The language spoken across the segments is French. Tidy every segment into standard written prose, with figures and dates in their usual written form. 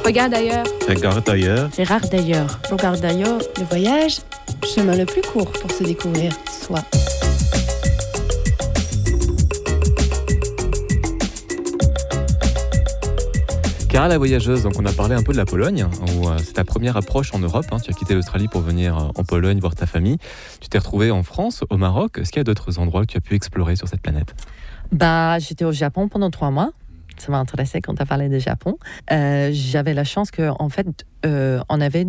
Regarde ailleurs. Regarde ailleurs. Regarde d'ailleurs. Regarde d'ailleurs. Le voyage, chemin le plus court pour se découvrir soi. Cara la voyageuse, donc on a parlé un peu de la Pologne, où c'est ta première approche en Europe. Tu as quitté l'Australie pour venir en Pologne voir ta famille. Tu t'es retrouvée en France, au Maroc. Est-ce qu'il y a d'autres endroits que tu as pu explorer sur cette planète ? J'étais au Japon pendant 3 mois. Ça m'a intéressé quand tu as parlé du Japon. J'avais la chance qu'en fait, on avait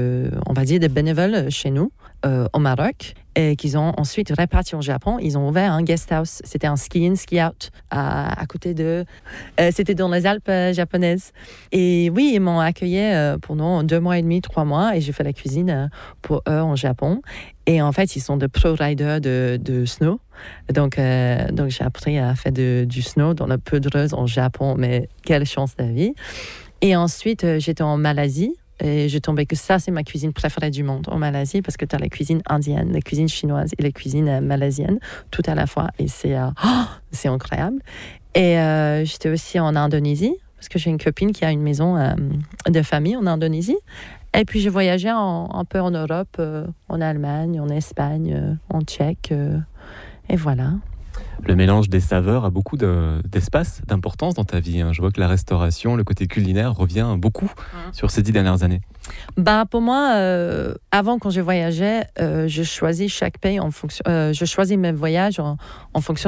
on va dire, des bénévoles chez nous, au Maroc, et qu'ils ont ensuite répartis au Japon. Ils ont ouvert un guest house. C'était un ski-in, ski-out à côté de... c'était dans les Alpes japonaises. Et oui, ils m'ont accueilli pendant 2 mois et demi, 3 mois, et j'ai fait la cuisine pour eux en Japon. Et en fait, ils sont de pro-riders de snow. Donc j'ai appris à faire du snow dans la poudreuse en Japon, mais quelle chance de la vie. Et ensuite, j'étais en Malaisie. Et j'ai tombé que ça, c'est ma cuisine préférée du monde en Malaisie, parce que tu as la cuisine indienne, la cuisine chinoise et la cuisine malaisienne, tout à la fois. Et c'est incroyable. Et j'étais aussi en Indonésie, parce que j'ai une copine qui a une maison de famille en Indonésie. Et puis j'ai voyagé un peu en Europe, en Allemagne, en Espagne, en Tchèque. Et voilà. Le mélange des saveurs a beaucoup d'espace, d'importance dans ta vie. Je vois que la restauration, le côté culinaire revient beaucoup sur ces 10 dernières années. Pour moi, avant, quand je voyageais, je choisis chaque pays en fonction. Je choisis mes voyages en fonction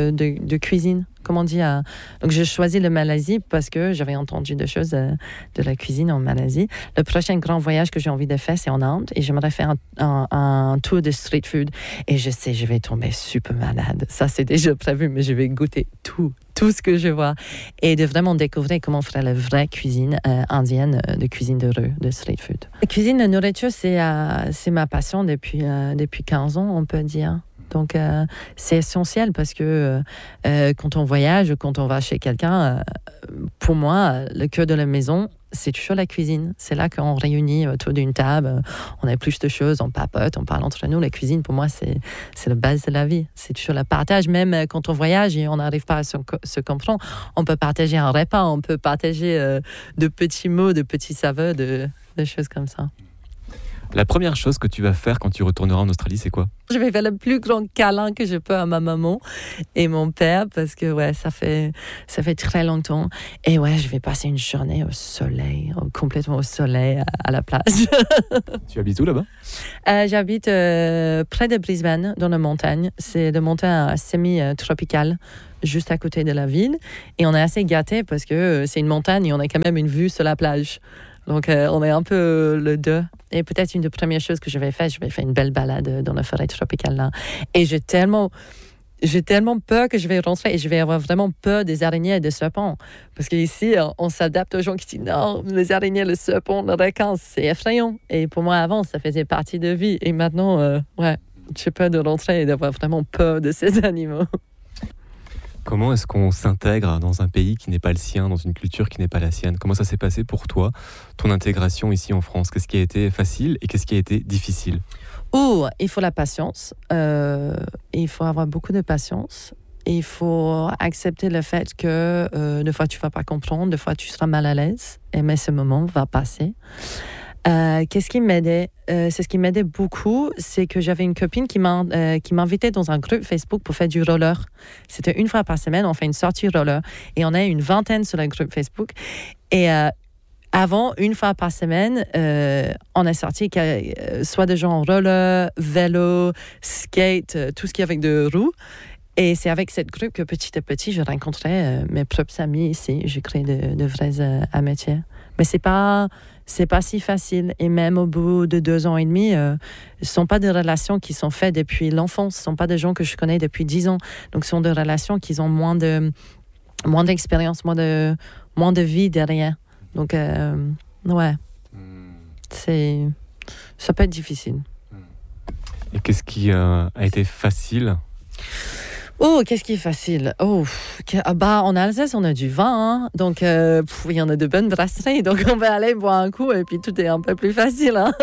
de cuisine. Comment on dit Donc, j'ai choisi la Malaisie parce que j'avais entendu des choses de la cuisine en Malaisie. Le prochain grand voyage que j'ai envie de faire, c'est en Inde. Et j'aimerais faire un tour de street food. Et je sais, je vais tomber super malade. Ça, c'est déjà prévu, mais je vais goûter tout ce que je vois. Et de vraiment découvrir comment faire la vraie cuisine indienne, de cuisine de rue, de street food. La cuisine de nourriture, c'est ma passion depuis 15 ans, on peut dire. Donc, c'est essentiel parce que quand on voyage, quand on va chez quelqu'un, pour moi, le cœur de la maison, c'est toujours la cuisine. C'est là qu'on réunit autour d'une table, on a plus de choses, on papote, on parle entre nous. La cuisine, pour moi, c'est la base de la vie. C'est toujours le partage. Même quand on voyage et on n'arrive pas à se comprendre, on peut partager un repas, on peut partager de petits mots, de petits saveurs, de choses comme ça. La première chose que tu vas faire quand tu retourneras en Australie, c'est quoi ? Je vais faire le plus grand câlin que je peux à ma maman et mon père parce que ça fait très longtemps. Et je vais passer une journée au soleil, complètement au soleil, à la plage. Tu habites où là-bas ? J'habite près de Brisbane, dans la montagne. C'est de montagne semi-tropicale, juste à côté de la ville. Et on est assez gâtés parce que c'est une montagne et on a quand même une vue sur la plage. Donc, on est un peu le deux. Et peut-être une des premières choses que je vais faire une belle balade dans la forêt tropicale là. Et j'ai tellement peur que je vais rentrer et je vais avoir vraiment peur des araignées et des serpents. Parce qu'ici, on s'adapte aux gens qui disent non, les araignées, les serpents, les requins, c'est effrayant. Et pour moi, avant, ça faisait partie de vie. Et maintenant, j'ai peur de rentrer et d'avoir vraiment peur de ces animaux. Comment est-ce qu'on s'intègre dans un pays qui n'est pas le sien, dans une culture qui n'est pas la sienne ? Comment ça s'est passé pour toi, ton intégration ici en France ? Qu'est-ce qui a été facile et qu'est-ce qui a été difficile ? Il faut la patience. Il faut avoir beaucoup de patience. Et il faut accepter le fait que des fois tu ne vas pas comprendre, des fois tu seras mal à l'aise. Mais ce moment va passer. Qu'est-ce qui m'aidait ? C'est ce qui m'aidait beaucoup, c'est que j'avais une copine qui m'invitait dans un groupe Facebook pour faire du roller. C'était 1 fois par semaine, on fait une sortie roller. Et on est une 20aine sur le groupe Facebook. Et avant, 1 fois par semaine, on a sorti soit des gens en roller, vélo, skate, tout ce qui est avec de roues. Et c'est avec cette groupe que petit à petit, je rencontrais mes propres amis ici. J'ai créé de vraies amitiés. Mais c'est pas si facile. Et même au bout de 2 ans et demi, ce ne sont pas des relations qui sont faites depuis l'enfance. Ce ne sont pas des gens que je connais depuis 10 ans. Donc, ce sont des relations qui ont moins d'expérience, moins de vie derrière. Donc, ça peut être difficile. Et qu'est-ce qui a été facile ? Qu'est-ce qui est facile ? En Alsace, on a du vin, hein. Donc il y en a de bonnes brasseries, donc on va aller boire un coup et puis tout est un peu plus facile, hein.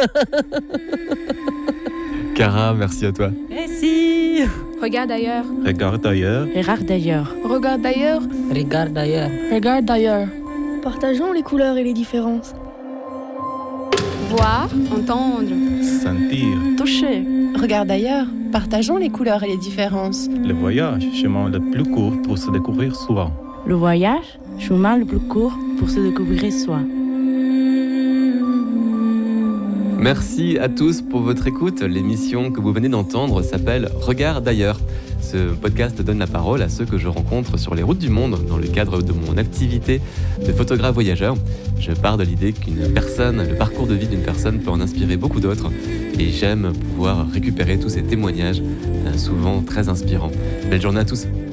Cara, merci à toi. Merci. Regarde ailleurs. Regarde ailleurs. Regarde d'ailleurs. Regarde d'ailleurs. Regarde d'ailleurs. Regarde d'ailleurs. Partageons les couleurs et les différences. Voir, entendre, sentir. Toucher. Regarde ailleurs. Partageons les couleurs et les différences. Le voyage, chemin le plus court pour se découvrir soi. Le voyage, chemin le plus court pour se découvrir soi. Merci à tous pour votre écoute. L'émission que vous venez d'entendre s'appelle Regard d'ailleurs. Ce podcast donne la parole à ceux que je rencontre sur les routes du monde dans le cadre de mon activité de photographe voyageur. Je pars de l'idée le parcours de vie d'une personne peut en inspirer beaucoup d'autres et j'aime pouvoir récupérer tous ces témoignages, souvent très inspirants. Belle journée à tous.